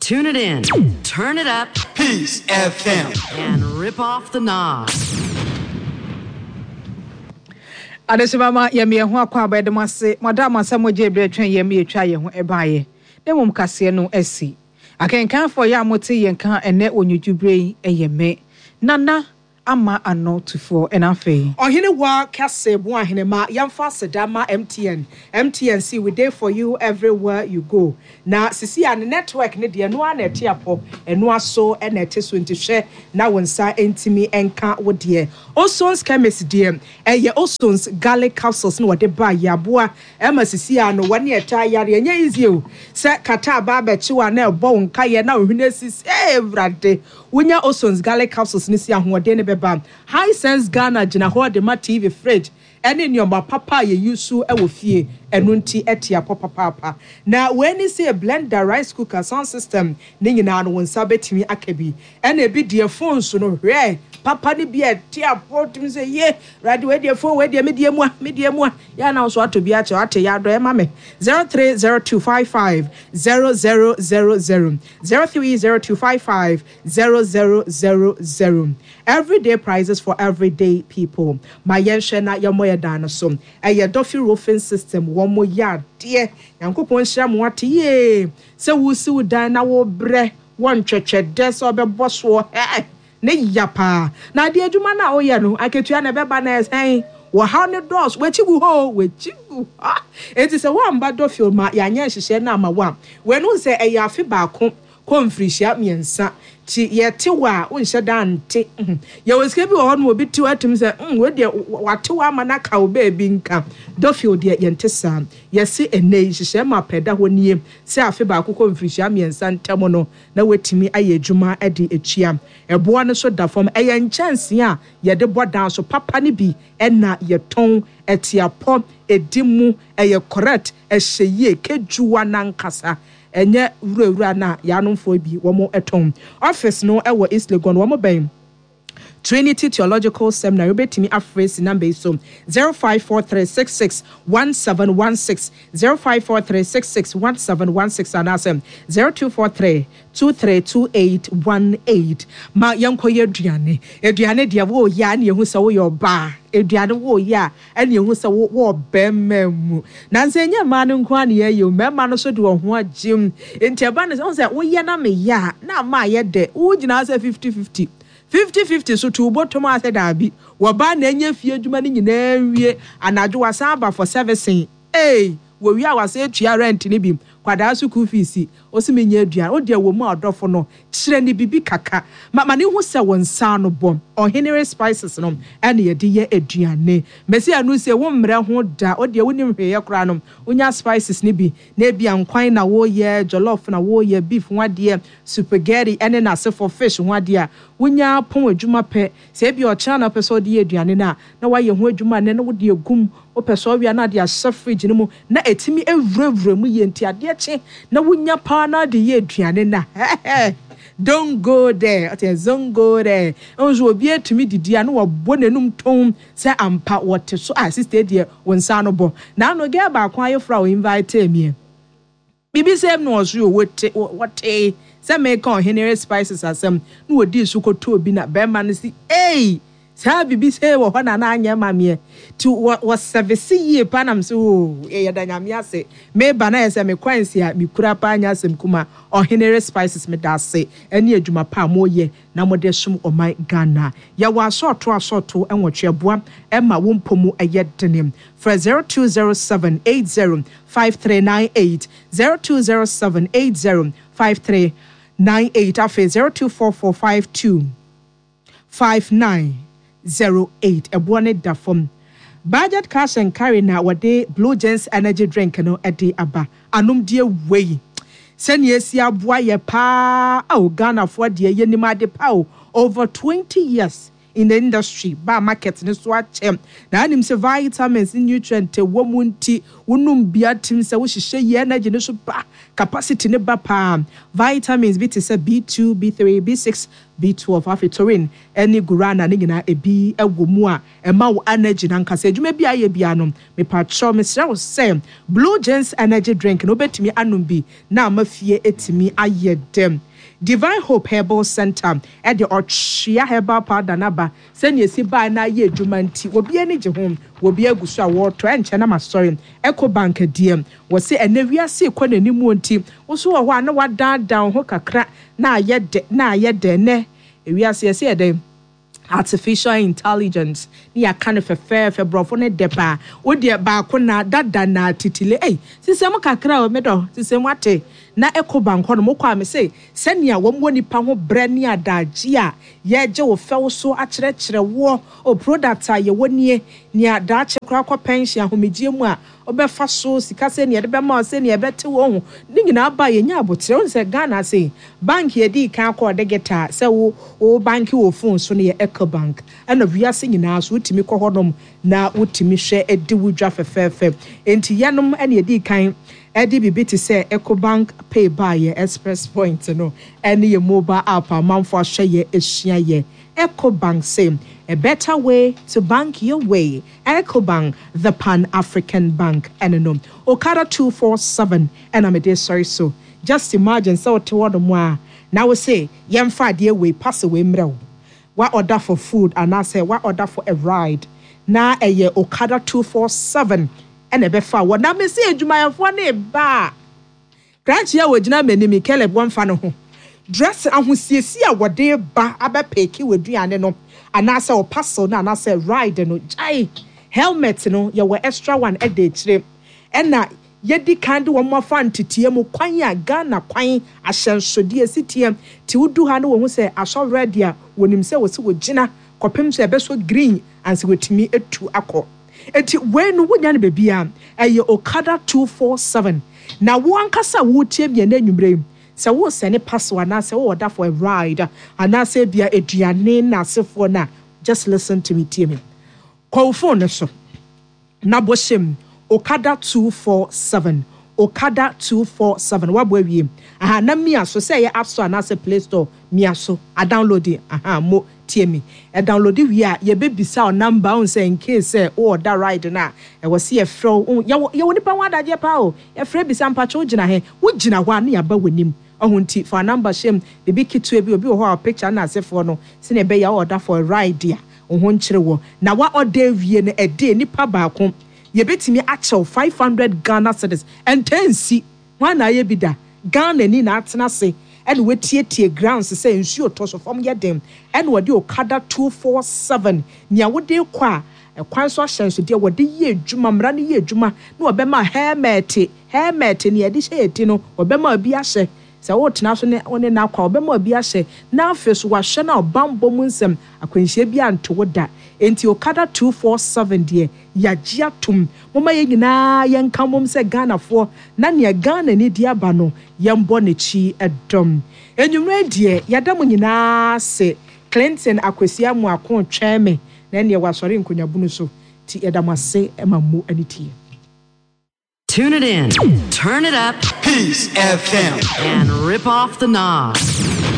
Tune it in, turn it up, Peace FM, and rip off the knob. Adesibama yemi ho akwa abedemase madam asamo jebre twen yemi etwa ye ho ebaye demum kase no asi akenkan for ya moti yenkan ene onyujubre eyeme nana ama ano tufo enafe ohene wa kase bo ahene ma yamfa sedama MTN see we there for you everywhere you go na sisi an network ne de no ana etiapo eno aso ena eteso ntihwe na wonsa entimi enka wo de Osons chemist de eye Osons garlic capsules no wode ba yaboa ema sisi an wone eta yare enya easy o se kata ba ba chiwa na ebo nka ye na ohune sisi evrade wonya Osons garlic capsules ni si ahode ne beba High Sense Ghana jina ho de ma TV fridge ene nyomba papa ye yusu e wo fie enu nti etia papa na when you say a blender rice cooker sound system ne nyina no wonsa betimi akabi ene bi de phone so no hwe papa ni bi etia potum say ye radio we de phone we de media mu ya na so ato bi ache ate ya do e ma me 0302550000 0302550000 everyday prizes for everyday people my yenshe na yamoya dinosaur eye Duffy roofing system one more yard dear yankopon hira mo ate ye se wusi wudan na wo bre won twetwe des obe boso ne yapa na de adwuma na wo ye no aketua na beba na esen wo ha ne dos wechigu enti se wan ba Duffy ma yanya hihye na ma wa we no se eye afi ba ko konfrisia miensa ti yete wa unhye dante ye wesike bi wo no obi ti watum se we de wate wa mana ka oba bi nka Duffy de yentesa yesi enei hihye ma peda honie se afi ba ko konfrisia miensa ntemo no na wetimi ayedwuma ade etua ebo no so da fom eye nchance a ye de bodan so papa ne bi ena ye ton etiapo edimu eye correct ehye kejuwa nankasa enye wura na yanomfo bi womo eton office no ewo East Legon womo ben Trinity Theological Seminary betimi afresi number so 0543661716 0543661716 anasem 0243232818 ma yankoye aduane dia wo ya na yehu se wo yoba aduane wo ya ene yehu se wo bemmamu na nse nya ma no nko ane ye mema no so de wo ho agim enti aba ne se wo ye na me ya na ma ye de wo gina se 50-50 so to bottom ase dabi wo ba na enya fie adwuma ni nyina wie anadwo wasaba for servicing wo wi awase atua rent ni bi kwada school fees osimenye adua o de wo mu adofo no kire ni bibi kaka ma ne hu se wonsa no bom ohenere spices no ene ye de ye aduane mesi anu se wo mre ho da o de wonim hweye kora no onya spices ni bi na bia nkwan na wo ye jollof na wo ye beef wade spaghetti ene na se for fish wade wonya pon adwuma pe se bia o cha na pe so de aduane na wa ye ho adwuma ne wo de egum o pe so wi na de a fridge ni mu na etimi evravra mu ye nti ade che na wonya pa na de ye aduane na don't go there ati don't go there onzo obi etumi didi anu wo bonenum tom se ampa wote so sister de wonsa no bo na no ge ba kwa ye fra o invite me bibi sem no ozo wote se make on henry spices asem no odi su koto obi na be ma no si sa bibi se wo ho na na anya mamie ti wo service ye panam so ye da nyame ase me ba na ese me kwansi a me kura pa anya asem kuma o henry spices me da ase ene adwuma pa mo ye na mo de sum o my Ghana ya wa asoto enwotwe boa e ma wo mpomu eye denem for 0207805398 0207805398 afa 0244525908 ebone da fom budget cash and carry na wade Blue Gens energy drink no ede aba anom die wei sene esi aboa ye pa Ghana for de ye nim ade pa over 20 years in the industry ba market ne so achem na anim se vitamins nutrient wo munti wonum bia tim se wo hihye ye energy ne so ba capacity ne ba pa vitamins bi te say B2 B3 B6 B12 afitorin any gurana ne nyina ebi ewo mu a ema wo energy na nkasa adwuma bi aye bia no me pa cho me sra wo say Blue Gens energy drink no betimi anum bi na amafie etimi aye dem Divine Hope Herbal Center at the Ochia Herbal Powder Naba send ye si by na ye jumanti will be any jehom will be a gusha water and Chanama story Echo Bank DM was say and never see quite any moonti also a one what down hoka crack na yet de ne we are say them artificial intelligence ni akane fefe brofo ne depa wo de ba ko na dada na titile sisem kakra o medo sisem ate na Echo Bank no mo kwa me say senia wo mo nipa ho bre ni adaji a ye je wo few so akire wo o product a ye wonie ni adache kra kwa pension ahomegye mu a obefa so sika se ne de be ma se ne bete wo ho ni nyina ba ye nya abotre on se Ghana say bank ye di kan kwa de geta se wo bank wo phone so ne Echo Bank and of wiase nyina so utimi kɔ hodom na utimi hwɛ edi wudwa fefefe enti yanom ene ye di kan edi bibi te say Echo Bank pay by ye express point no ene ye mobile app amanfo ahwɛ ye ehia ye Echo Bank say a better way to bank your way. Echo Bank, the Pan-African Bank. And no, Okada 247. And I'm a day sorry so. Just imagine so toward the moi. Now we say, yam 5 year way pass away mro. What order for food? And I say, what order for a ride? Now a year Okada 247. And a befa. What now me say, Jumaya for ne ba. Grant ya wajina me ni Caleb one fan. Dress and who see a what day ba abe peki with Drian no. And I say parcel na and I say ride no jai helmet no ye were extra one e dey chire and na ye di kan de wo mo fan titie mu kwan ya Ghana kwan ahyensode asitie ti wudu ha no wo say aso ready a wonim say wo se wo gina kopem so ebe so green and se wetimi etu akọ eti we no wonya ne bebia eye Okada 247 na wo ankasa wo tie bia na nwumre so wo send pass one na say wo order for a ride and na say bia eduane na sefo na just listen to me tie me call phone so na boshem Okada 247 Okada 247 wa boa wie aha na mia so say app store na say Play Store mia so a download it aha mo tie me e download wie a ye be bisa o number on say in case say o order ride na e wo see e fro ye wo nipa wa daje pa o e fre bisa mpa cho gina he wo gina ho a na ya ba wanim ohunti for number shem bibi kitu bi obi wo ho picture na asefo no se ne be ya order for a ride ya ohun kire wo na wa order wie ne e de nipa ba ko ye betimi achel 500 Ghana cedis and 10 si wana ye bida Ghana ni na atena se and we tie grounds say nsuo to so fom ye dem and we de Okada 247 nia wo de kwa kwan so ahyenso de wo de ye adwuma mra ne ye adwuma na obema helmet ne ye de hye no obema bi ahye se wo tena so ne one na kwa obema bi ahye na afeso wa hye na obambo mu nsem akwanhye bi anto wo da enti Okada 247 de yagya tum moma ye nyina ye nka mom se Ghana fo na ne Ghana ni dia ba no ye mbo ne chi edom enwumre de yadam nyina se Clinton akwasia mu akon tweme na ne wasori nkonyabunu so ti edamase emamu aniti. Tune it in, turn it up, Peace FM, and rip off the knob.